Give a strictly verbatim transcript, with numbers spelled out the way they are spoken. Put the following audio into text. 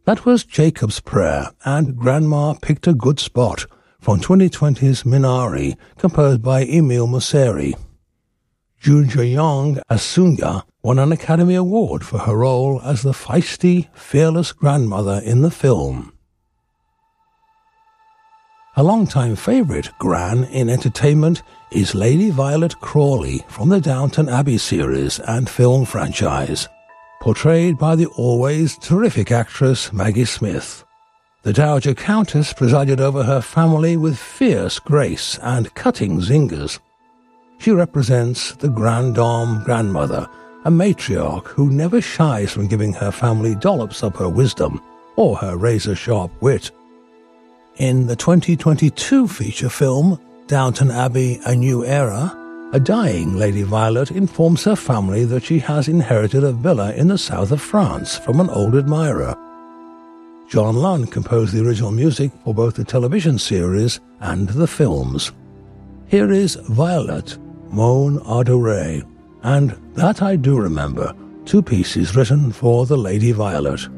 That was Jacob's Prayer and Grandma Picked a Good Spot from twenty twenty's Minari, composed by Emile Mosseri. Ju Jeong as Sunya won an Academy Award for her role as the feisty, fearless grandmother in the film. A long-time favourite Gran in entertainment is Lady Violet Crawley from the Downton Abbey series and film franchise, portrayed by the always terrific actress Maggie Smith. The Dowager Countess presided over her family with fierce grace and cutting zingers. She represents the Grande Dame grandmother, a matriarch who never shies from giving her family dollops of her wisdom or her razor-sharp wit. In the twenty twenty-two feature film, Downton Abbey: A New Era, a dying Lady Violet informs her family that she has inherited a villa in the south of France from an old admirer. John Lunn composed the original music for both the television series and the films. Here is Violet, Mon Adorée, and That I Do Remember, two pieces written for the Lady Violet.